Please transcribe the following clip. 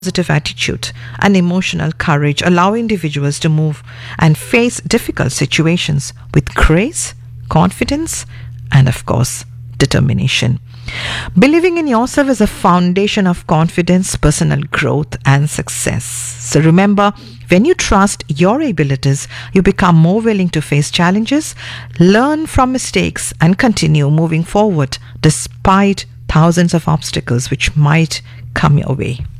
positive attitude and emotional courage allow individuals to move and face difficult situations with grace, confidence, and of course, determination. Believing in yourself is a foundation of confidence, personal growth, and success. So remember, when you trust your abilities, you become more willing to face challenges, learn from mistakes, and continue moving forward despite thousands of obstacles which might come your way.